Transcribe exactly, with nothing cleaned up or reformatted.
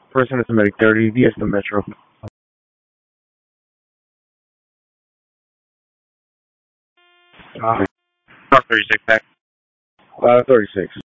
First and Medic thirty, D S the Metro. Uh, thirty-six, back. Uh, thirty-six.